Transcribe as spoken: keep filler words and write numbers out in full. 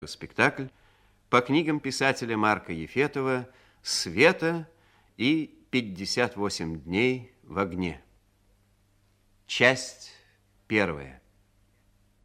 Спектакль по книгам писателя Марка Ефетова «Света» и «пятьдесят восемь дней в огне». Часть первая.